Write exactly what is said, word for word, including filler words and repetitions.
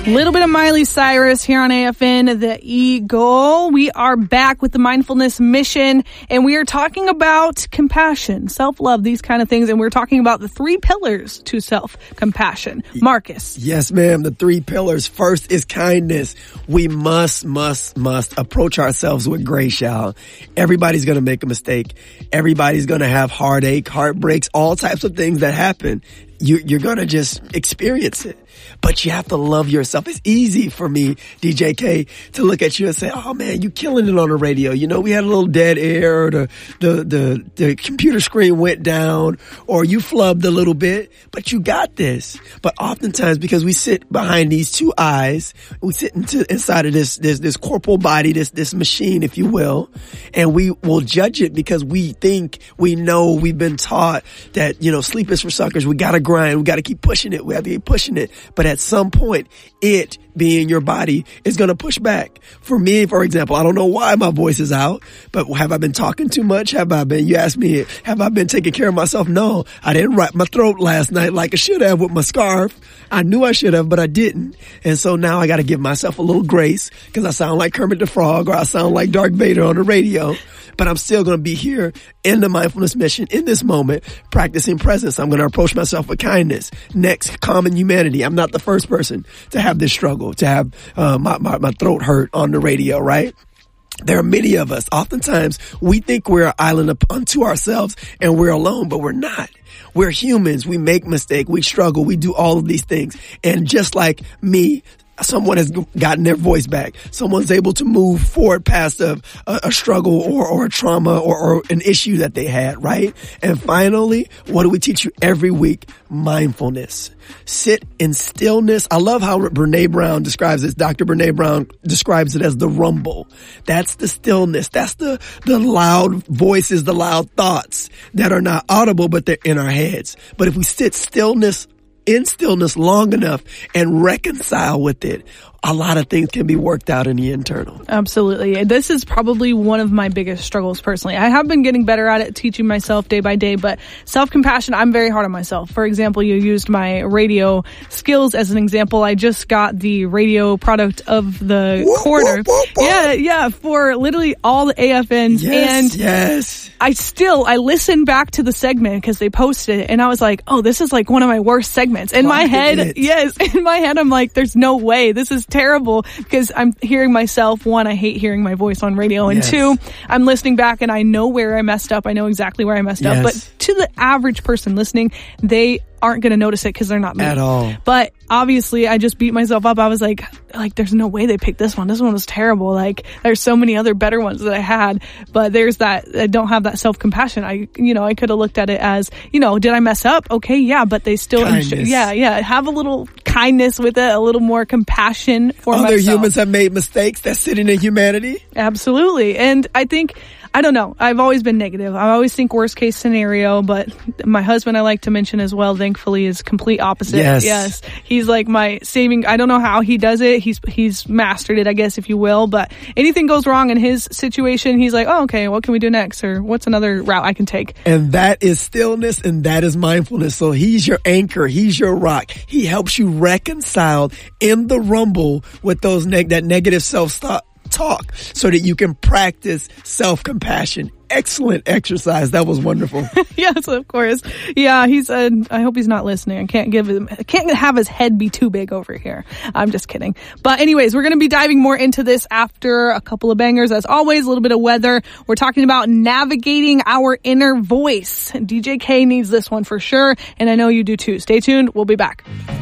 Little bit of Miley Cyrus here on A F N, The Eagle. We are back with the Mindfulness Mission, and we are talking about compassion, self-love, these kind of things, and we're talking about the three pillars to self-compassion. Marcus. Yes, ma'am. The three pillars. First is kindness. We must, must, must approach ourselves with grace, y'all. Everybody's going to make a mistake. Everybody's going to have heartache, heartbreaks, all types of things that happen. You, you're going to just experience it. But you have to love yourself. It's easy for me, D J K, to look at you and say, oh man, you killing it on the radio. You know, we had a little dead air, or the, the, the, the computer screen went down, or you flubbed a little bit, but you got this. But oftentimes, because we sit behind these two eyes, we sit into, inside of this, this, this corporal body, this, this machine, if you will, and we will judge it because we think, we know, we've been taught that, you know, sleep is for suckers. We gotta grind. We gotta keep pushing it. We have to keep pushing it. But at some point, it, being your body, is going to push back. For me, for example, I don't know why my voice is out, but have I been talking too much? Have I been, you asked me, have I been taking care of myself? No, I didn't wrap my throat last night like I should have with my scarf. I knew I should have, but I didn't. And so now I got to give myself a little grace because I sound like Kermit the Frog, or I sound like Darth Vader on the radio. But I'm still going to be here in the Mindfulness Mission in this moment, practicing presence. I'm going to approach myself with kindness. Next, common humanity. I'm not the first person to have this struggle, to have uh, my, my, my throat hurt on the radio, right? There are many of us. Oftentimes, we think we're an island unto ourselves and we're alone, but we're not. We're humans. We make mistakes. We struggle. We do all of these things. And just like me, someone has gotten their voice back. Someone's able to move forward past a, a, a struggle or, or a trauma or, or an issue that they had, right? And finally, what do we teach you every week? Mindfulness. Sit in stillness. I love how Brene Brown describes this. Doctor Brene Brown describes it as the rumble. That's the stillness. That's the, the loud voices, the loud thoughts that are not audible, but they're in our heads. But if we sit stillness in stillness long enough and reconcile with it, a lot of things can be worked out in the internal. Absolutely. This is probably one of my biggest struggles personally. I have been getting better at it, teaching myself day by day, but self-compassion, I'm very hard on myself. For example, you used my radio skills as an example. I just got the radio product of the whoop, quarter. Whoop, whoop, whoop. Yeah, yeah, for literally all the A F Ns. Yes, and yes. I still, I listened back to the segment because they posted it and I was like, oh, this is like one of my worst segments. In my head, it. yes, in my head, I'm like, there's no way. This is terrible because I'm hearing myself. One, I hate hearing my voice on radio. And yes. two, I'm listening back and I know where I messed up. I know exactly where I messed yes. up. But to the average person listening, they aren't going to notice it because they're not me. At all. But obviously, I just beat myself up. I was like, like, there's no way they picked this one. This one was terrible. Like, there's so many other better ones that I had. But there's that, I don't have that self-compassion. I, you know, I could have looked at it as, you know, did I mess up? Okay, yeah, but they still, Kindness. yeah, yeah, have a little kindness with it, a little more compassion for Other myself. humans have made mistakes. That's sitting in humanity. Absolutely. And I think, I don't know. I've always been negative. I always think worst case scenario, but my husband, I like to mention as well, thankfully, is complete opposite. Yes. Yes. He's like my saving. I don't know how he does it. He's, he's mastered it, I guess, if you will, but anything goes wrong in his situation, he's like, oh, okay, what can we do next? Or what's another route I can take? And that is stillness and that is mindfulness. So he's your anchor. He's your rock. He helps you reconcile in the rumble with those neg- that negative self-talk. Talk so that you can practice self-compassion. Excellent exercise. That was wonderful. Yes, of course. Yeah, he's. Uh, I hope he's not listening. I can't give him. I can't have his head be too big over here. I'm just kidding. But anyways, we're going to be diving more into this after a couple of bangers. As always, a little bit of weather. We're talking about navigating our inner voice. D J K needs this one for sure, and I know you do too. Stay tuned. We'll be back.